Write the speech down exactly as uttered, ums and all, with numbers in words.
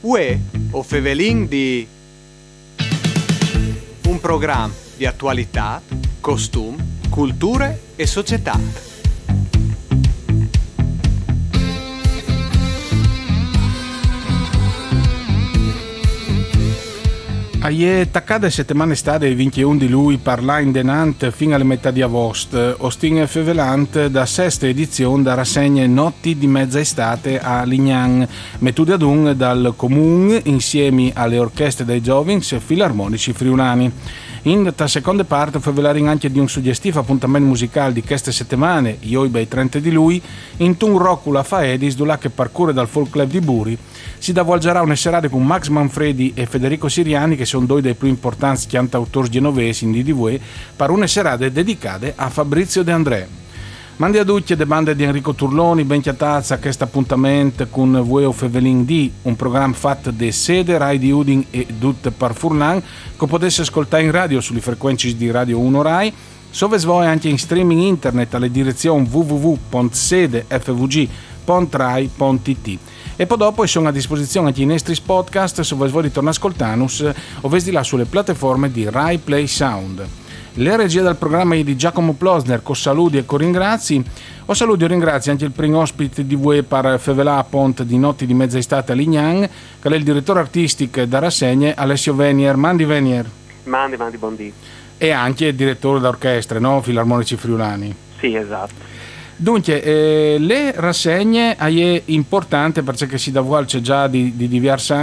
Uè, o Fevelin di un programma di attualità, costum, culture e società. Aie taccade settimane stade il ventuno di lui parla in denant fino alla metà di agosto, ostin fevelant da sesta edizione da rassegne Notti di mezza estate a Lignan, mettute ad un dal comune insieme alle orchestre dei giovins filarmonici friulani. In ta seconda parte favelarin anche di un suggestivo appuntamento musicale di queste settimane, io bei trenta di lui, in tun roccula faedis dula che parcure dal folk club di Buri, si davolgerà una serata con Max Manfredi e Federico Siriani, che sono due dei più importanti cantautori genovesi in D D V, per una serata dedicate a Fabrizio De André. Mandi a tutti le bande di Enrico Turloni, ben chiatazza a questo appuntamento con Vue o Fevelin D, un programma fatto di sede Rai di Udin e Dut par Furlan, che potesse ascoltare in radio sulle frequenze di Radio uno Rai, sove svoi anche in streaming internet alle direzioni w w w punto sede f v g punto rai punto i t. E poi dopo sono a disposizione anche i nostri podcast se vuoi ritornare a ascoltarnos o vesti là sulle piattaforme di Rai Play Sound. Le regie del programma è di Giacomo Plosner, con saluti e con ringrazi. O saluti e ringrazio anche il primo ospite di voi per Fevelà Pont di Notti di mezza estate a Lignan, che è il direttore artistico da rassegne Alessio Venier. Mandi Venier. Mandi, mandi, buondì. E anche il direttore d'orchestra, no? Filarmonici Friulani. Sì, esatto. Dunque, eh, le rassegne è importante perché si da vuol c'è già di, di diversi